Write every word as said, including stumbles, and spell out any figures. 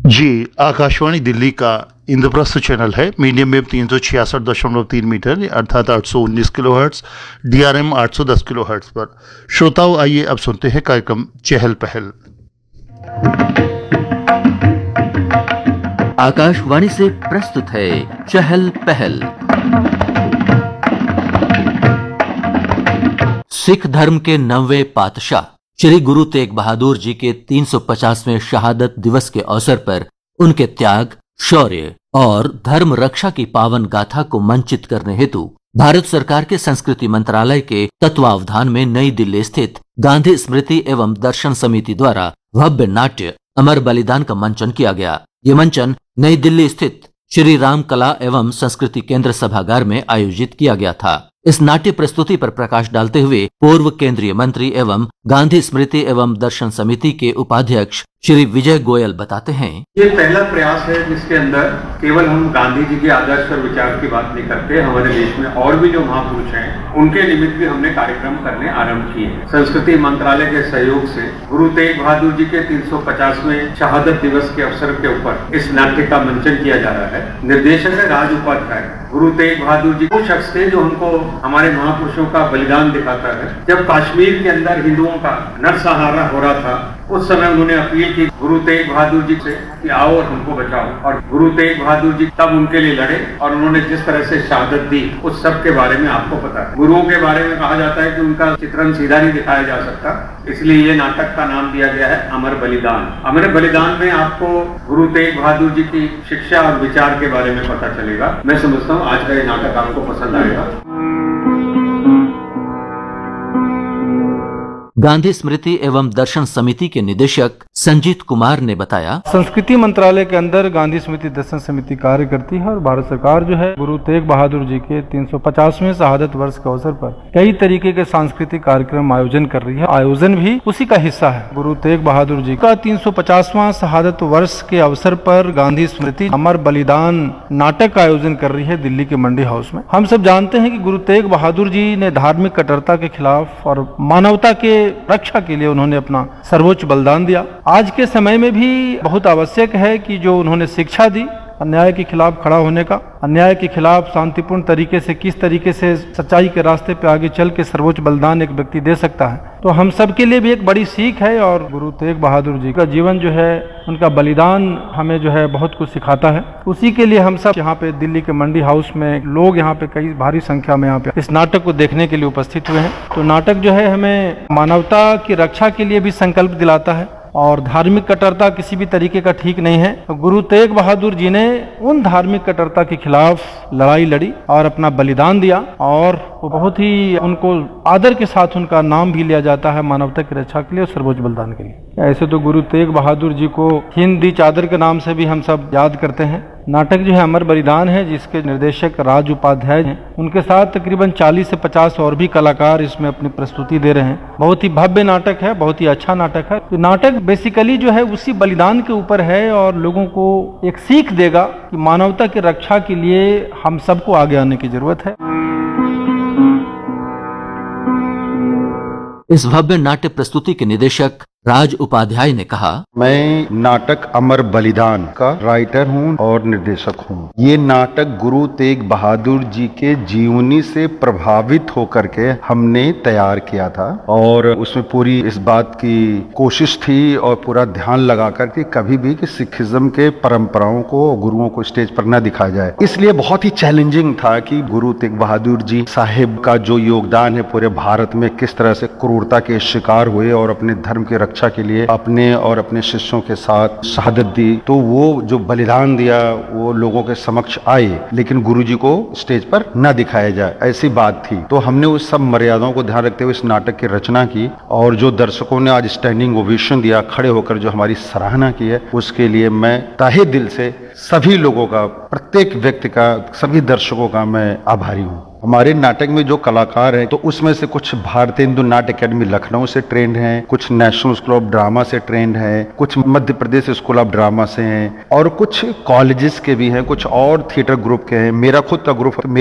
जी, आकाशवाणी दिल्ली का इंद्रप्रस्थ चैनल है। Medium wave तीन सौ छियासठ दशमलव तीन मीटर अर्थात आठ सौ उन्नीस kilo hertz, D R M आठ सौ दस किलो हर्ट्स पर। श्रोताओं, आइए अब सुनते हैं कार्यक्रम चहल पहल। आकाशवाणी से प्रस्तुत है चहल पहल। सिख धर्म के नौवें पातशाह श्री गुरु तेग बहादुर जी के तीन सौ पचासवें शहादत दिवस के अवसर पर उनके त्याग, शौर्य और धर्म रक्षा की पावन गाथा को मंचित करने हेतु भारत सरकार के संस्कृति मंत्रालय के तत्वावधान में नई दिल्ली स्थित गांधी स्मृति एवं दर्शन समिति द्वारा भव्य नाट्य अमर बलिदान का मंचन किया गया। ये मंचन नई दिल्ली स्थित श्री राम कला एवं संस्कृति केंद्र सभागार में आयोजित किया गया था। इस नाट्य प्रस्तुति पर प्रकाश डालते हुए पूर्व केंद्रीय मंत्री एवं गांधी स्मृति एवं दर्शन समिति के उपाध्यक्ष श्री विजय गोयल बताते हैं, ये पहला प्रयास है जिसके अंदर केवल हम गांधी जी के आदर्श और विचार की बात नहीं करते। हमारे देश में और भी जो महापुरुष हैं उनके निमित्त भी हमने कार्यक्रम करने आरंभ किए। संस्कृति मंत्रालय के सहयोग से गुरु तेग बहादुर जी के तीन सौ पचासवें शहादत दिवस के अवसर के ऊपर इस नाट्य का मंचन किया जा रहा है। निर्देशक है राज उपाध्याय। गुरु तेग बहादुर जी वो शख्स थे जो हमको हमारे महापुरुषों का बलिदान दिखाता है। जब कश्मीर के अंदर हिंदुओं का नरसंहार हो रहा था, उस समय उन्होंने अपील की गुरु तेग बहादुर जी से कि आओ और हमको बचाओ, और गुरु तेग बहादुर जी तब उनके लिए लड़े और उन्होंने जिस तरह से शहादत दी उस सब के बारे में आपको पता है। गुरुओं के बारे में कहा जाता है कि उनका चित्रण सीधा नहीं दिखाया जा सकता, इसलिए ये नाटक का नाम दिया गया है अमर बलिदान। अमर बलिदान में आपको गुरु तेग बहादुर जी की शिक्षा और विचार के बारे में पता चलेगा। मैं समझता हूँ आज का ये नाटक आपको पसंद आएगा। गांधी स्मृति एवं दर्शन समिति के निदेशक संजीत कुमार ने बताया, संस्कृति मंत्रालय के अंदर गांधी स्मृति दर्शन समिति कार्य करती है और भारत सरकार जो है गुरु तेग बहादुर जी के तीन सौ पचासवें शहादत वर्ष के अवसर पर कई तरीके के सांस्कृतिक कार्यक्रम आयोजन कर रही है। आयोजन भी उसी का हिस्सा है। गुरु तेग बहादुर जी का तीन सौ पचासवां शहादत वर्ष के अवसर पर गांधी स्मृति अमर बलिदान नाटक का आयोजन कर रही है दिल्ली के मंडी हाउस में। हम सब जानते हैं कि गुरु तेग बहादुर जी ने धार्मिक कट्टरता के खिलाफ और मानवता के रक्षा के लिए उन्होंने अपना सर्वोच्च बलिदान दिया। आज के समय में भी बहुत आवश्यक है कि जो उन्होंने शिक्षा दी अन्याय के खिलाफ खड़ा होने का, अन्याय के खिलाफ शांतिपूर्ण तरीके से किस तरीके से सच्चाई के रास्ते पे आगे चल के सर्वोच्च बलिदान एक व्यक्ति दे सकता है, तो हम सब के लिए भी एक बड़ी सीख है। और गुरु तेग बहादुर जी का जीवन जो है, उनका बलिदान हमें जो है बहुत कुछ सिखाता है। उसी के लिए हम सब यहाँ पे दिल्ली के मंडी हाउस में लोग यहाँ पे कई भारी संख्या में यहाँ पे इस नाटक को देखने के लिए उपस्थित हुए हैं। तो नाटक जो है हमें मानवता की रक्षा के लिए भी संकल्प दिलाता है और धार्मिक कट्टरता किसी भी तरीके का ठीक नहीं है। तो गुरु तेग बहादुर जी ने उन धार्मिक कट्टरता के खिलाफ लड़ाई लड़ी और अपना बलिदान दिया, और वो बहुत ही उनको आदर के साथ उनका नाम भी लिया जाता है मानवता की रक्षा के लिए और सर्वोच्च बलिदान के लिए। ऐसे तो गुरु तेग बहादुर जी को हिंदी चादर के नाम से भी हम सब याद करते हैं। नाटक जो है अमर बलिदान है, जिसके निर्देशक राज उपाध्याय हैं। उनके साथ तकरीबन चालीस से पचास और भी कलाकार इसमें अपनी प्रस्तुति दे रहे हैं। बहुत ही भव्य नाटक है, बहुत ही अच्छा नाटक है। तो नाटक बेसिकली जो है उसी बलिदान के ऊपर है और लोगों को एक सीख देगा कि मानवता की रक्षा के लिए हम सबको आगे आने की जरूरत है। इस भव्य नाट्य प्रस्तुति के निदेशक राज उपाध्याय ने कहा, मैं नाटक अमर बलिदान का राइटर हूं और निर्देशक हूं। ये नाटक गुरु तेग बहादुर जी के जीवनी से प्रभावित होकर के हमने तैयार किया था और उसमें पूरी इस बात की कोशिश थी और पूरा ध्यान लगा कर के कभी भी कि सिखिज्म के परंपराओं को, गुरुओं को स्टेज पर न दिखाया जाए। इसलिए बहुत ही चैलेंजिंग था कि गुरु तेग बहादुर जी साहिब का जो योगदान है पूरे भारत में, किस तरह से क्रूरता के शिकार हुए और अपने धर्म की रक्षा के लिए अपने और अपने शिष्यों के साथ शहादत दी। तो वो जो बलिदान दिया वो लोगों के समक्ष आए, लेकिन गुरुजी को स्टेज पर न दिखाया जाए, ऐसी बात थी। तो हमने उस सब मर्यादाओं को ध्यान रखते हुए इस नाटक की रचना की और जो दर्शकों ने आज स्टैंडिंग ओवेशन दिया, खड़े होकर जो हमारी सराहना की है, उसके लिए मैं तहे दिल से सभी लोगों का, प्रत्येक व्यक्ति का, सभी दर्शकों का मैं आभारी हूँ। हमारे नाटक में जो कलाकार हैं तो उसमें से कुछ भारतीय हिंदू नाट्य अकेडमी लखनऊ से ट्रेंड हैं, कुछ नेशनल स्कूल ऑफ ड्रामा से ट्रेंड हैं, कुछ Madhya Pradesh school of drama से हैं और कुछ कॉलेजेस के भी हैं, कुछ और थिएटर ग्रुप के हैं। मेरा खुद का ग्रुप